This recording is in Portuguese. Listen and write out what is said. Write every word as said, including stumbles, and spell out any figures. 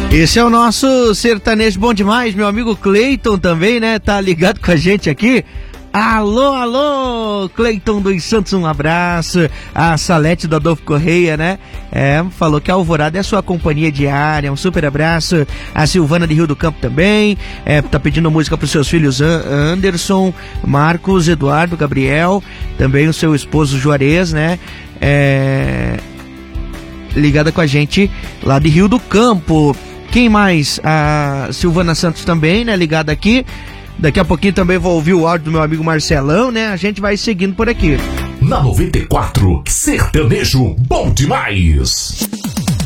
Esse é o nosso sertanejo bom demais, meu amigo Cleiton também, né? Tá ligado com a gente aqui. Alô, alô, Cleiton dos Santos, um abraço. A Salete do Adolfo Correia, né? É, falou que a Alvorada é a sua companhia diária, um super abraço. A Silvana de Rio do Campo também, é, tá pedindo música pros seus filhos Anderson, Marcos, Eduardo, Gabriel, também o seu esposo Juarez, né? É, ligada com a gente lá de Rio do Campo. Quem mais? A Silvana Santos também, né? Ligada aqui. Daqui a pouquinho também vou ouvir o áudio do meu amigo Marcelão, né? A gente vai seguindo por aqui. Na noventa e quatro, sertanejo bom demais.